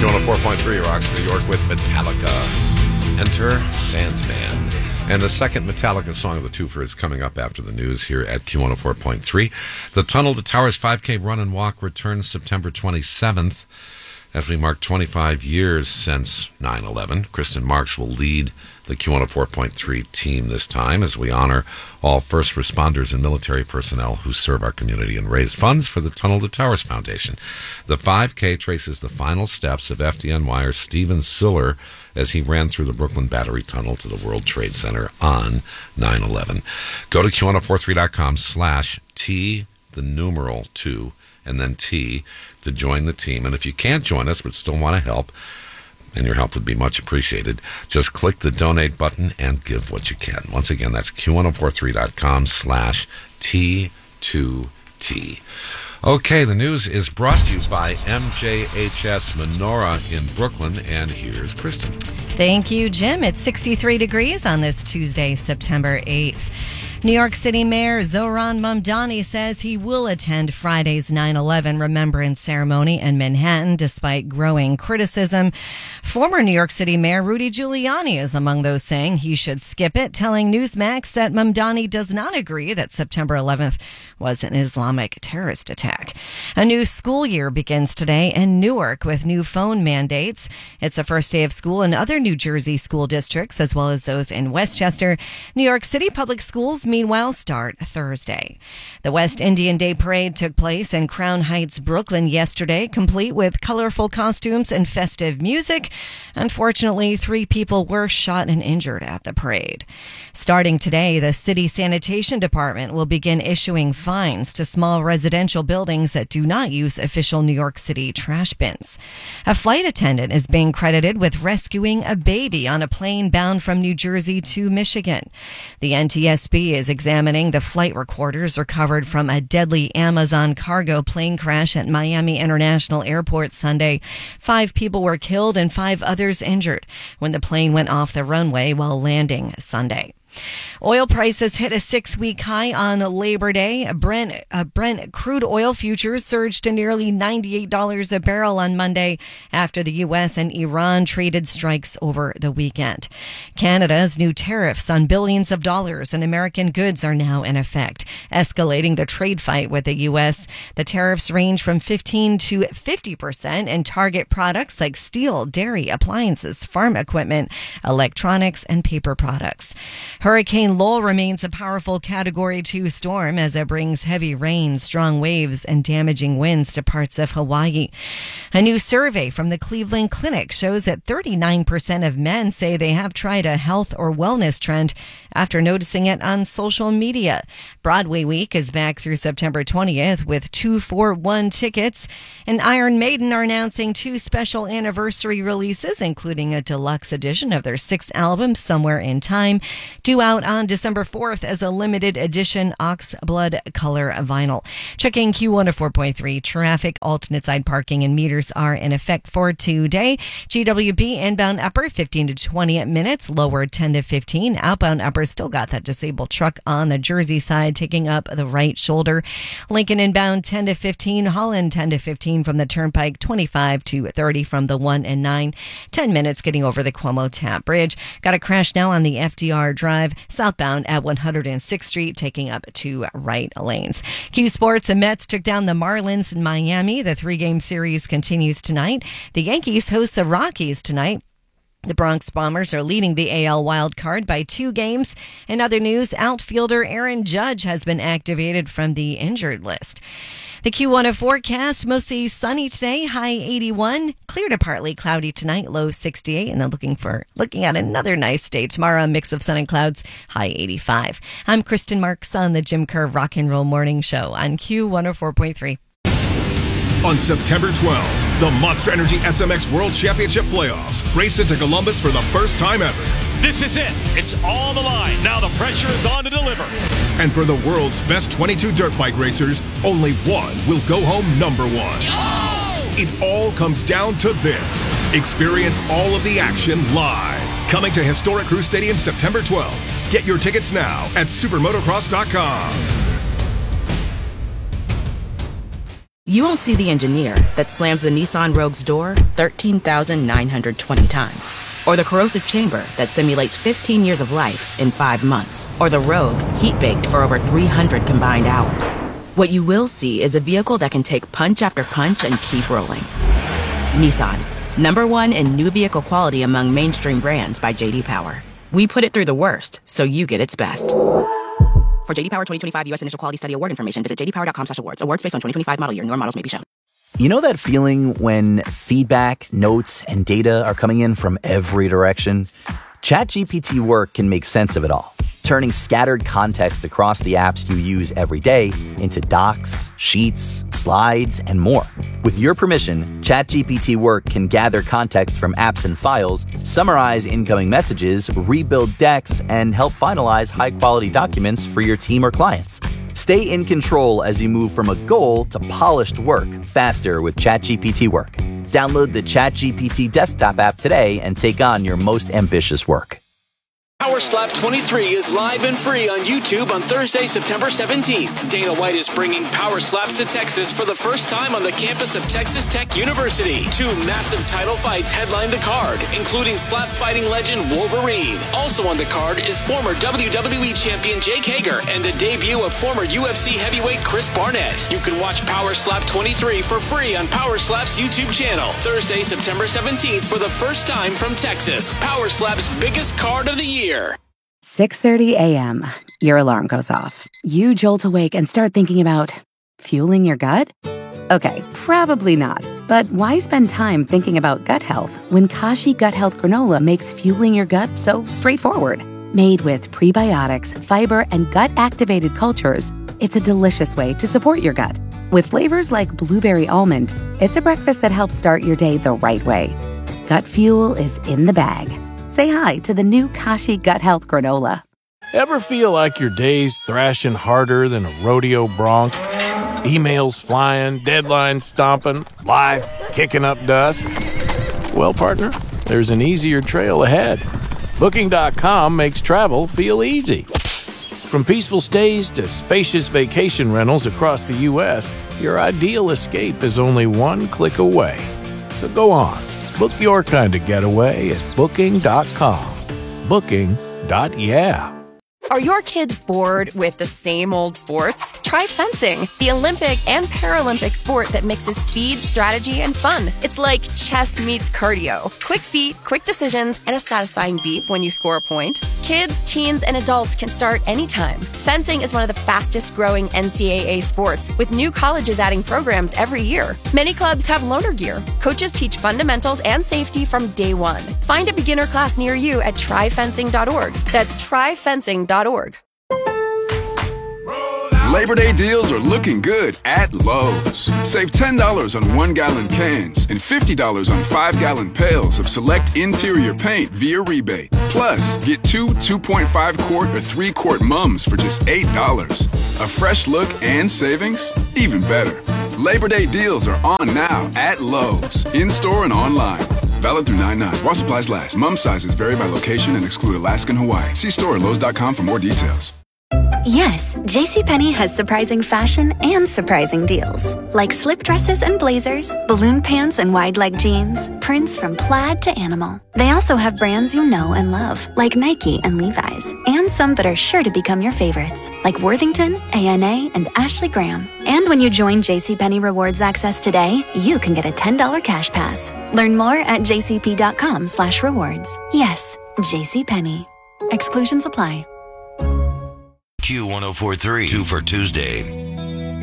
Q104.3 rocks New York with Metallica. Enter Sandman. And the second Metallica song of the twofer is coming up after the news here at Q104.3. The Tunnel to Towers 5K Run and Walk returns September 27th as we mark 25 years since 9/11. Kristen Marks will lead the Q104.3 team this time as we honor all first responders and military personnel who serve our community and raise funds for the Tunnel to Towers Foundation. The 5K traces the final steps of FDNYer Steven Siller as he ran through the Brooklyn Battery Tunnel to the World Trade Center on 9/11. Go to Q1043.com/T, the numeral 2, and then T to join the team. And if you can't join us but still want to help, and your help would be much appreciated, just click the donate button and give what you can. Once again, that's Q1043.com/T2T. Okay, the news is brought to you by MJHS Menorah in Brooklyn, and here's Kristen. Thank you, Jim. It's 63 degrees on this Tuesday, September 8th. New York City Mayor Zohran Mamdani says he will attend Friday's 9/11 remembrance ceremony in Manhattan despite growing criticism. Former New York City Mayor Rudy Giuliani is among those saying he should skip it, telling Newsmax that Mamdani does not agree that September 11th was an Islamic terrorist attack. A new school year begins today in Newark with new phone mandates. It's the first day of school in other New Jersey school districts, as well as those in Westchester. New York City Public Schools, meanwhile, start Thursday. The West Indian Day Parade took place in Crown Heights, Brooklyn yesterday, complete with colorful costumes and festive music. Unfortunately, 3 people were shot and injured at the parade. Starting today, the city sanitation department will begin issuing fines to small residential buildings that do not use official New York City trash bins. A flight attendant is being credited with rescuing a baby on a plane bound from New Jersey to Michigan. The NTSB is examining the flight recorders recovered from a deadly Amazon cargo plane crash at Miami International Airport Sunday. 5 people were killed and 5 others injured when the plane went off the runway while landing Sunday. Oil prices hit a 6-week high on Labor Day. Brent crude oil futures surged to nearly $98 a barrel on Monday after the U.S. and Iran traded strikes over the weekend. Canada's new tariffs on billions of dollars in American goods are now in effect, escalating the trade fight with the U.S. The tariffs range from 15% to 50% and target products like steel, dairy, appliances, farm equipment, electronics, and paper products. Hurricane Lowell remains a powerful Category 2 storm as it brings heavy rain, strong waves, and damaging winds to parts of Hawaii. A new survey from the Cleveland Clinic shows that 39% of men say they have tried a health or wellness trend after noticing it on social media. Broadway Week is back through September 20th with 2-for-1 tickets. And Iron Maiden are announcing 2 special anniversary releases, including a deluxe edition of their 6th album, Somewhere in Time, due out on December 4th as a limited edition Oxblood color vinyl. Checking Q104.3 traffic, alternate side parking and meters are in effect for today. GWB inbound upper 15 to 20 minutes, lower 10 to 15. Outbound upper still got that disabled truck on the Jersey side taking up the right shoulder. Lincoln inbound 10 to 15. Holland 10 to 15 from the Turnpike, 25 to 30 from the 1 and 9. 10 minutes getting over the Cuomo Tap Bridge. Got a crash now on the FDR Drive, southbound at 106th Street, taking up 2 right lanes. Q Sports and Mets took down the Marlins in Miami. The 3-game series continues tonight. The Yankees host the Rockies tonight. The Bronx Bombers are leading the AL wild card by 2 games. In other news, outfielder Aaron Judge has been activated from the injured list. The Q1 forecast, mostly sunny today, high 81. Clear to partly cloudy tonight, low 68. And then looking at another nice day tomorrow, a mix of sun and clouds, high 85. I'm Kristen Marks on the Jim Kerr Rock and Roll Morning Show on Q104.3. On September 12th, the Monster Energy SMX World Championship Playoffs race into Columbus for the first time ever. This is it. It's on the line. Now the pressure is on to deliver. And for the world's best 22 dirt bike racers, only one will go home number 1. Oh! It all comes down to this. Experience all of the action live. Coming to historic Crew Stadium September 12th. Get your tickets now at supermotocross.com. You won't see the engineer that slams the Nissan Rogue's door 13,920 times. Or the corrosive chamber that simulates 15 years of life in 5 months. Or the Rogue heat-baked for over 300 combined hours. What you will see is a vehicle that can take punch after punch and keep rolling. Nissan, #1 in new vehicle quality among mainstream brands by J.D. Power. We put it through the worst, so you get its best. For J.D. Power 2025 U.S. Initial Quality Study Award information, visit jdpower.com/awards. Awards based on 2025 model year. Newer models may be shown. You know that feeling when feedback, notes, and data are coming in from every direction? ChatGPT Work can make sense of it all, turning scattered context across the apps you use every day into docs, sheets, slides, and more. With your permission, ChatGPT Work can gather context from apps and files, summarize incoming messages, rebuild decks, and help finalize high-quality documents for your team or clients. Stay in control as you move from a goal to polished work faster with ChatGPT Work. Download the ChatGPT desktop app today and take on your most ambitious work. Power Slap 23 is live and free on YouTube on Thursday, September 17th. Dana White is bringing Power Slaps to Texas for the first time on the campus of Texas Tech University. 2 massive title fights headline the card, including slap fighting legend Wolverine. Also on the card is former WWE champion Jake Hager and the debut of former UFC heavyweight Chris Barnett. You can watch Power Slap 23 for free on Power Slap's YouTube channel. Thursday, September 17th for the first time from Texas. Power Slap's biggest card of the year. 6:30 a.m. Your alarm goes off. You jolt awake and start thinking about fueling your gut? Okay, probably not. But why spend time thinking about gut health when Kashi Gut Health Granola makes fueling your gut so straightforward? Made with prebiotics, fiber, and gut-activated cultures, it's a delicious way to support your gut. With flavors like blueberry almond, it's a breakfast that helps start your day the right way. Gut fuel is in the bag. Say hi to the new Kashi Gut Health Granola. Ever feel like your day's thrashing harder than a rodeo bronc? Emails flying, deadlines stomping, life kicking up dust? Well, partner, there's an easier trail ahead. Booking.com makes travel feel easy. From peaceful stays to spacious vacation rentals across the U.S., your ideal escape is only one click away. So go on. Book your kind of getaway at Booking.com. Booking.yeah. Are your kids bored with the same old sports? Try fencing, the Olympic and Paralympic sport that mixes speed, strategy, and fun. It's like chess meets cardio. Quick feet, quick decisions, and a satisfying beep when you score a point. Kids, teens, and adults can start anytime. Fencing is one of the fastest growing NCAA sports, with new colleges adding programs every year. Many clubs have loaner gear. Coaches teach fundamentals and safety from day one. Find a beginner class near you at tryfencing.org. That's tryfencing.org. Labor Day deals are looking good at Lowe's. Save $10 on 1-gallon cans and $50 on 5-gallon pails of select interior paint via rebate. Plus, get 2 2.5-quart or 3-quart mums for just $8. A fresh look and savings? Even better. Labor Day deals are on now at Lowe's, in-store and online. Valid through 9/9. While supplies last. Mum sizes vary by location and exclude Alaska and Hawaii. See store at Lowe's.com for more details. Yes, JCPenney has surprising fashion and surprising deals. Like slip dresses and blazers, balloon pants and wide leg jeans, prints from plaid to animal. They also have brands you know and love, like Nike and Levi's, and some that are sure to become your favorites, like Worthington, A&A, and Ashley Graham. And when you join JCPenney Rewards Access today, you can get a $10 cash pass. Learn more at jcp.com/rewards. Yes, JCPenney. Exclusions apply. Q1043, 2 for Tuesday.